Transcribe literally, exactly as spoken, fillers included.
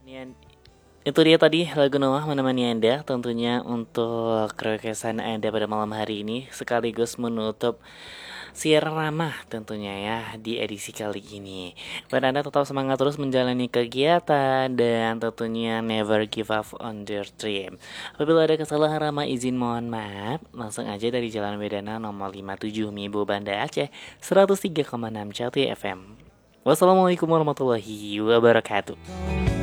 Nian- Itu dia tadi lagu Noah menemani Anda tentunya untuk requestan Anda pada malam hari ini sekaligus menutup siaran ramah tentunya ya di edisi kali ini. Dan Anda tetap semangat terus menjalani kegiatan dan tentunya never give up on your dream. Apabila ada kesalahan ramah izin mohon maaf. Langsung aja dari Jalan Wedana nomor lima puluh tujuh Mibo Banda Aceh seratus tiga koma enam Jati F M. Wassalamualaikum warahmatullahi wabarakatuh.